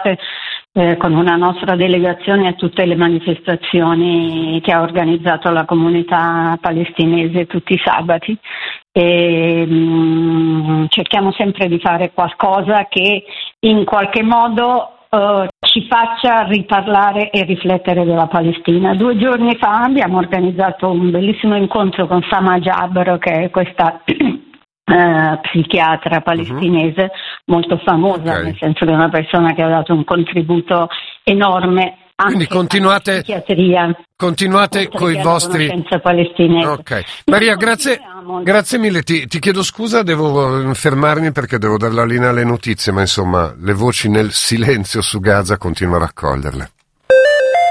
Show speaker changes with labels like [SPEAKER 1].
[SPEAKER 1] partecipate con una nostra delegazione a tutte le manifestazioni che ha organizzato la comunità palestinese tutti i sabati e cerchiamo sempre di fare qualcosa che in qualche modo ci faccia riparlare e riflettere della Palestina. 2 giorni fa abbiamo organizzato un bellissimo incontro con Sama Jabr, che è questa psichiatra palestinese molto famosa, nel senso che è una persona che ha dato un contributo enorme anche
[SPEAKER 2] quindi continuate con i vostri
[SPEAKER 1] palestinese.
[SPEAKER 2] Ok. Maria, grazie mille, ti chiedo scusa, devo fermarmi perché devo dare la linea alle notizie, ma insomma le voci nel silenzio su Gaza continuo a raccoglierle.